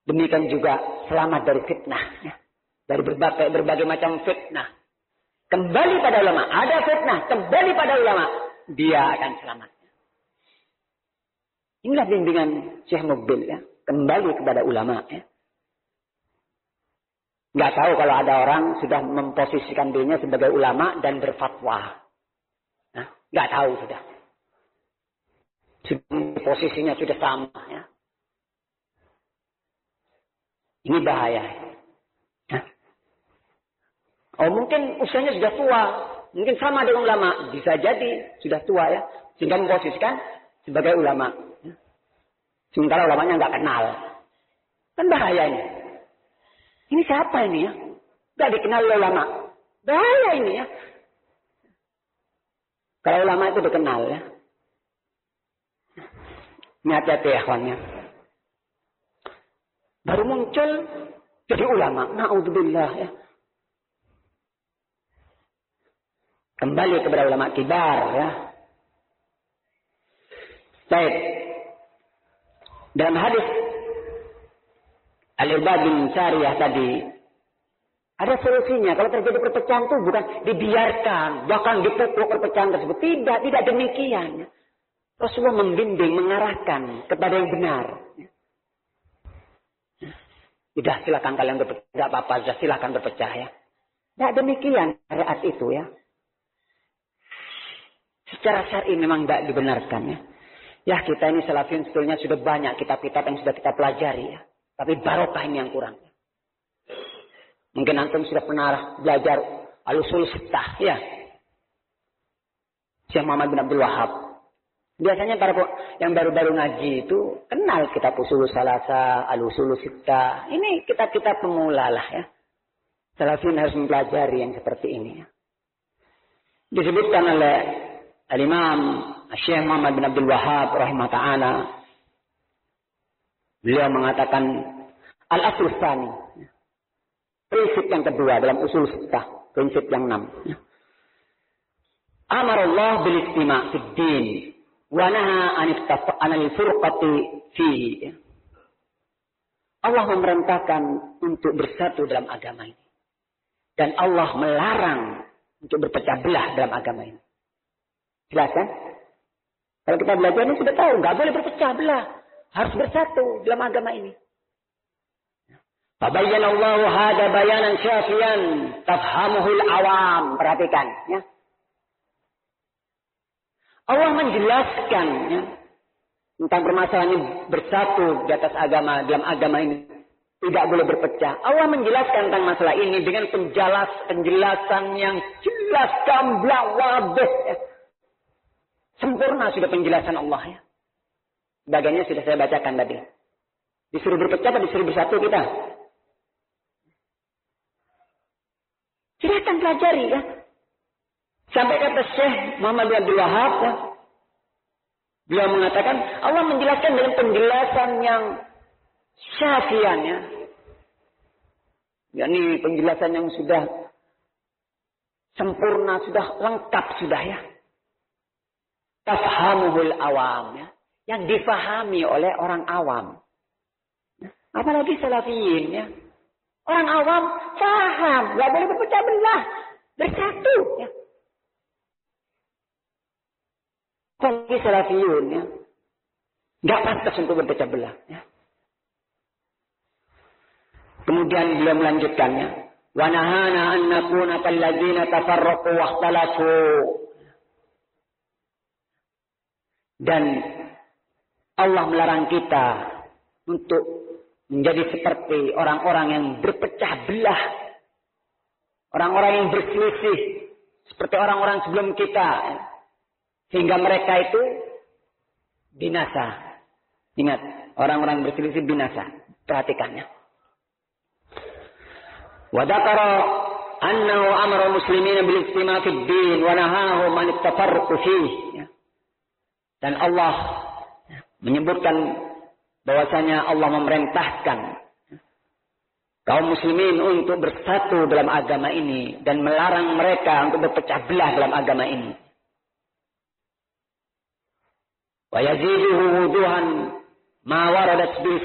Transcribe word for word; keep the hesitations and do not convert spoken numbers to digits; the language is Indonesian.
Demikian juga selamat dari fitnah. Ya. Dari berbagai, berbagai macam fitnah. Kembali pada ulama. Ada fitnah. Kembali pada ulama. Dia akan selamat. Inilah bimbingan Syekh Mukbil. Ya. Kembali kepada ulama. Ya. Nggak tahu kalau ada orang sudah memposisikan dirinya sebagai ulama dan berfatwa. Nah, nggak tahu sudah. Posisinya sudah sama. Ya. Ini bahaya. Ya. Oh mungkin usianya sudah tua. Mungkin sama dengan ulama. Bisa jadi sudah tua ya. Sehingga memposisikan sebagai ulama. Ya. Sementara ulamanya nggak kenal. Kan bahaya ini. Ini siapa ini ya? Gak dikenal oleh ulama. Bahaya ini ya. Kalau ulama itu dikenal ya. Ini hati-hati ya kawannya. Baru muncul jadi ulama. Na'udzubillah ya. Kembali kepada ulama kibar ya. Baik. Dalam hadis Al-Irbad bin Sariyah tadi, ada solusinya. Kalau terjadi perpecahan itu bukan dibiarkan, bahkan dipukul perpecahan tersebut. Tidak, tidak demikian. Rasulullah membimbing, mengarahkan kepada yang benar. Sudah silakan kalian berpecah, tidak apa-apa, sudah silakan berpecah ya. Tidak demikian syariat itu ya. Secara syar'i memang tidak dibenarkan ya. Ya kita ini salafin sebetulnya sudah banyak kitab-kitab yang sudah kita pelajari ya. Tapi barokah ini yang kurang. Mungkin antum sudah pernah belajar al-usul sittah ya. Syekh Muhammad bin Abdul Wahab. Biasanya para yang baru-baru ngaji itu kenal kitab usul salasa, al-usul sittah. Ini kitab-kitab pemula lah ya. Salafin harus mempelajari yang seperti ini ya. Disebutkan oleh Al-Imam Syekh Muhammad bin Abdul Wahab rahimah ta'ala. Beliau mengatakan al-asl tsani. Prinsip yang kedua dalam usul sittah, prinsip yang enam. Amarallah bil istima' fid din wa naha an al-furqati fihi. Allah memerintahkan untuk bersatu dalam agama ini. Dan Allah melarang untuk berpecah belah dalam agama ini. Jelas kan? Kalau kita belajar ini sudah tahu, nggak boleh berpecah belah. Harus bersatu dalam agama ini. Fabayyana Allahu hada bayanan syafiyan tafhamuhul awam. Perhatikan ya. Allah menjelaskan ya, tentang permasalahan ini bersatu di atas agama, dalam agama ini tidak boleh berpecah. Allah menjelaskan tentang masalah ini dengan penjelas, penjelasan yang jelas, gamblang, wadih ya. Sempurna sudah penjelasan Allah ya. Bagiannya sudah saya bacakan tadi. Disuruh berpecah atau disuruh bersatu kita? Silahkan pelajari ya. Sampai kata Syekh Muhammad bin Abdul Wahab ya. Beliau mengatakan Allah menjelaskan dengan penjelasan yang syafian ya. Yani penjelasan yang sudah sempurna, sudah lengkap sudah ya. Tafhamuhul awam ya. Yang difahami oleh orang awam. Apalagi salafiyin ya. Orang awam paham. Gak boleh berpecah belah. Bersatu ya. Apalagi salafiyun ya. Gak pantas untuk berpecah belah ya. Kemudian beliau melanjutkannya. Wa nahana an nakuna kalladzina tafarraqu wa ikhtalafu. Dan Allah melarang kita untuk menjadi seperti orang-orang yang berpecah belah. Orang-orang yang berselisih. Seperti orang-orang sebelum kita. Sehingga mereka itu binasa. Ingat, orang-orang berselisih binasa. Perhatikannya. Wa dzakara annahu amara muslimina bil istima' fid din wa nahahum an at-tafarruq fihi. Dan Allah menyebutkan bahwasanya Allah memerintahkan kaum muslimin untuk bersatu dalam agama ini dan melarang mereka untuk berpecah belah dalam agama ini. Wa yaziduhu wuduhan ma waradat bil